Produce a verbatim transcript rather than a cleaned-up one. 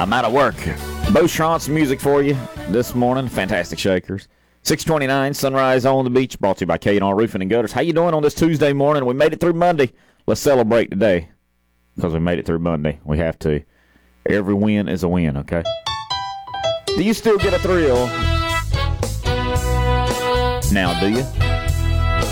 I'm out of work. Bo Schrontz music for you this morning. Fantastic Shakers. six twenty-nine, Sunrise on the Beach, brought to you by K and R Roofing and Gutters. How you doing on this Tuesday morning? We made it through Monday. Let's celebrate today because we made it through Monday. We have to. Every win is a win, okay? Do you still get a thrill? Now, do you?